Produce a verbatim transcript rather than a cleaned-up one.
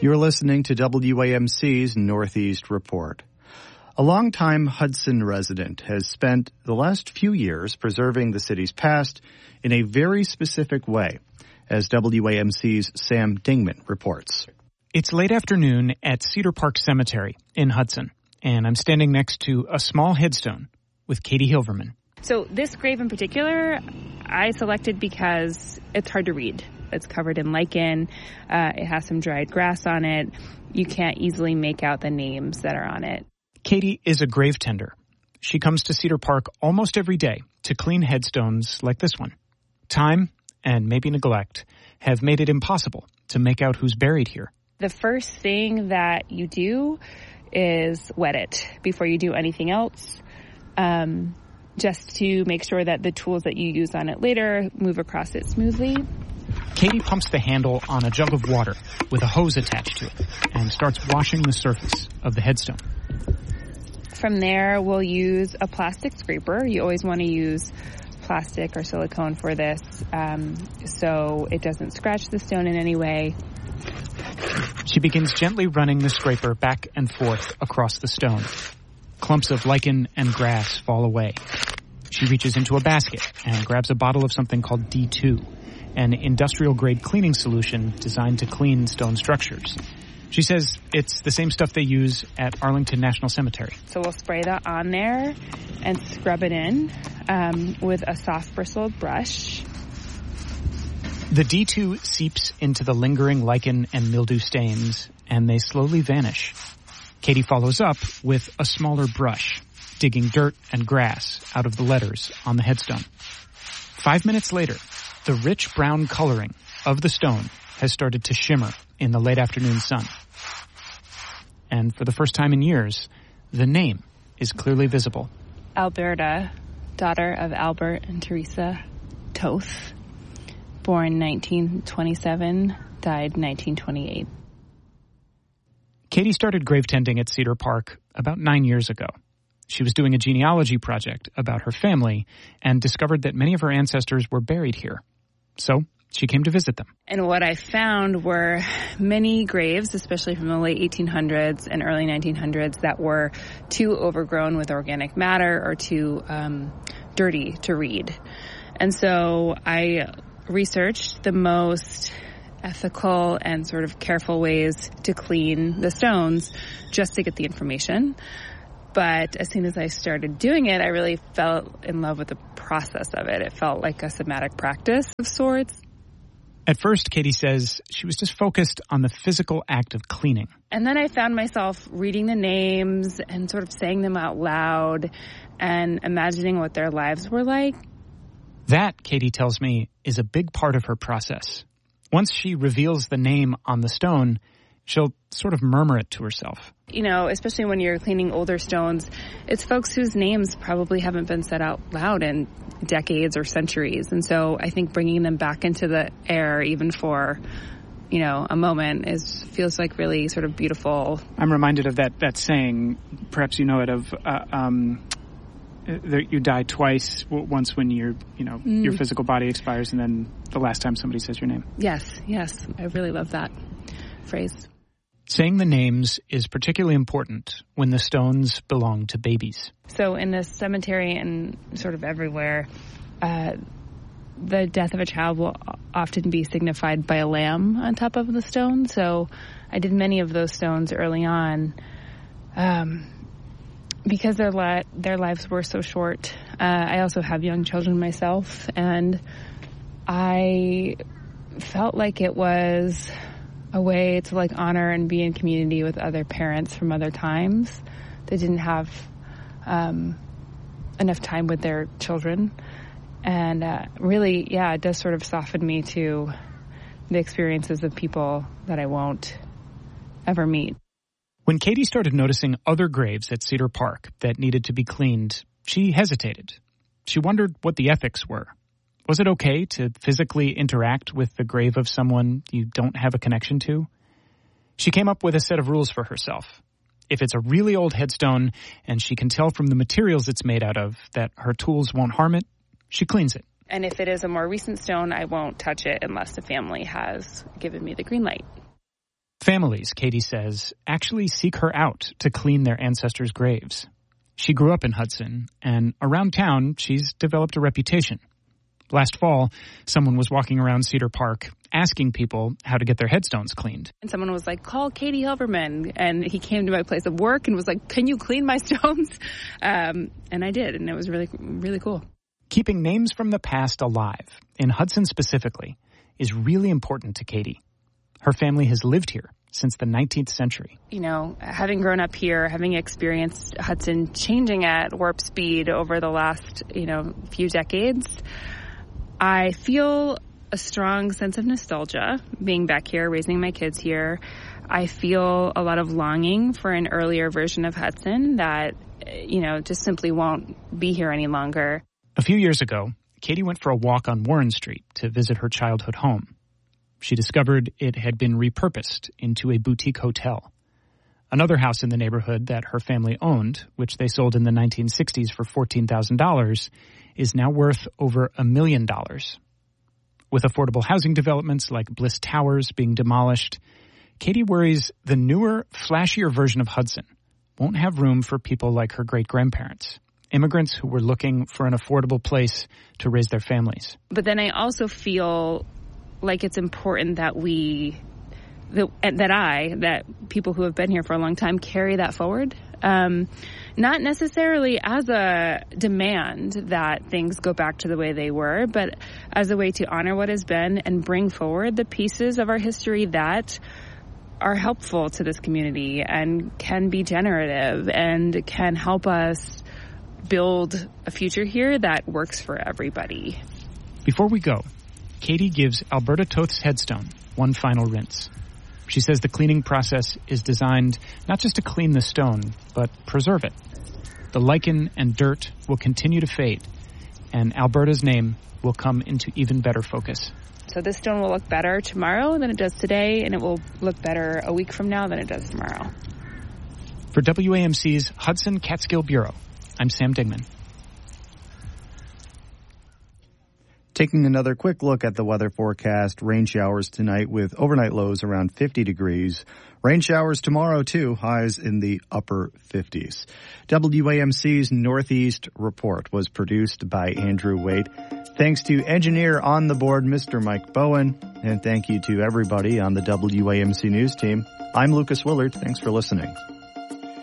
You're listening to W A M C's Northeast Report. A longtime Hudson resident has spent the last few years preserving the city's past in a very specific way, as W A M C's Sam Dingman reports. It's late afternoon at Cedar Park Cemetery in Hudson, and I'm standing next to a small headstone with Katie Hilverman. So this grave in particular, I selected because it's hard to read. It's covered in lichen. Uh, it has some dried grass on it. You can't easily make out the names that are on it. Katie is a grave tender. She comes to Cedar Park almost every day to clean headstones like this one. Time, and maybe neglect, have made it impossible to make out who's buried here. The first thing that you do is wet it before you do anything else, um, just to make sure that the tools that you use on it later move across it smoothly. Katie pumps the handle on a jug of water with a hose attached to it and starts washing the surface of the headstone. From there, we'll use a plastic scraper. You always want to use plastic or silicone for this, um, so it doesn't scratch the stone in any way. She begins gently running the scraper back and forth across the stone. Clumps of lichen and grass fall away. She reaches into a basket and grabs a bottle of something called D two, an industrial-grade cleaning solution designed to clean stone structures. She says it's the same stuff they use at Arlington National Cemetery. So we'll spray that on there and scrub it in um, with a soft bristled brush. The D two seeps into the lingering lichen and mildew stains, and they slowly vanish. Katie follows up with a smaller brush, digging dirt and grass out of the letters on the headstone. Five minutes later, the rich brown coloring of the stone has started to shimmer in the late afternoon sun. And for the first time in years, the name is clearly visible. Alberta, daughter of Albert and Teresa Toth, born nineteen twenty-seven, died nineteen twenty-eight. Katie started grave tending at Cedar Park about nine years ago. She was doing a genealogy project about her family and discovered that many of her ancestors were buried here. So she came to visit them. And what I found were many graves, especially from the late eighteen hundreds and early nineteen hundreds, that were too overgrown with organic matter or too um, dirty to read. And so I researched the most ethical and sort of careful ways to clean the stones just to get the information. But as soon as I started doing it, I really fell in love with the process of it. It felt like a somatic practice of sorts. At first, Katie says she was just focused on the physical act of cleaning. And then I found myself reading the names and sort of saying them out loud and imagining what their lives were like. That, Katie tells me, is a big part of her process. Once she reveals the name on the stone, she'll sort of murmur it to herself. You know, especially when you're cleaning older stones, it's folks whose names probably haven't been said out loud in decades or centuries. And so I think bringing them back into the air, even for, you know, a moment, is feels like really sort of beautiful. I'm reminded of that, that saying, perhaps you know it, of uh, um, that you die twice, once when your, you know, mm. your physical body expires, and then the last time somebody says your name. Yes, yes. I really love that phrase. Saying the names is particularly important when the stones belong to babies. So in the cemetery and sort of everywhere, uh, the death of a child will often be signified by a lamb on top of the stone. So I did many of those stones early on um, because their li- their lives were so short. Uh, I also have young children myself, and I felt like it was a way to like honor and be in community with other parents from other times that didn't have um, enough time with their children. And uh, really, yeah, it does sort of soften me to the experiences of people that I won't ever meet. When Katie started noticing other graves at Cedar Park that needed to be cleaned, she hesitated. She wondered what the ethics were. Was it okay to physically interact with the grave of someone you don't have a connection to? She came up with a set of rules for herself. If it's a really old headstone and she can tell from the materials it's made out of that her tools won't harm it, she cleans it. And if it is a more recent stone, I won't touch it unless the family has given me the green light. Families, Katie says, actually seek her out to clean their ancestors' graves. She grew up in Hudson, and around town, she's developed a reputation. Last fall, someone was walking around Cedar Park asking people how to get their headstones cleaned. And someone was like, call Katie Hilverman. And he came to my place of work and was like, can you clean my stones? Um, and I did, and it was really, really cool. Keeping names from the past alive, in Hudson specifically, is really important to Katie. Her family has lived here since the nineteenth century. You know, having grown up here, having experienced Hudson changing at warp speed over the last, you know, few decades, I feel a strong sense of nostalgia being back here, raising my kids here. I feel a lot of longing for an earlier version of Hudson that, you know, just simply won't be here any longer. A few years ago, Katie went for a walk on Warren Street to visit her childhood home. She discovered it had been repurposed into a boutique hotel. Another house in the neighborhood that her family owned, which they sold in the nineteen sixties for fourteen thousand dollars, is now worth over a million dollars. With affordable housing developments like Bliss Towers being demolished, Katie worries the newer, flashier version of Hudson won't have room for people like her great-grandparents, immigrants who were looking for an affordable place to raise their families. But then I also feel like it's important that we, that, that I, that people who have been here for a long time carry that forward. Um, not necessarily as a demand that things go back to the way they were, but as a way to honor what has been and bring forward the pieces of our history that are helpful to this community and can be generative and can help us build a future here that works for everybody. Before we go, Katie gives Alberta Toth's headstone one final rinse. She says the cleaning process is designed not just to clean the stone, but preserve it. The lichen and dirt will continue to fade, and Alberta's name will come into even better focus. So this stone will look better tomorrow than it does today, and it will look better a week from now than it does tomorrow. For W A M C's Hudson Catskill Bureau, I'm Sam Dingman. Taking another quick look at the weather forecast, rain showers tonight with overnight lows around fifty degrees. Rain showers tomorrow, too, highs in the upper fifties. W A M C's Northeast Report was produced by Andrew Waite. Thanks to engineer on the board, Mister Mike Bowen. And thank you to everybody on the W A M C News team. I'm Lucas Willard. Thanks for listening.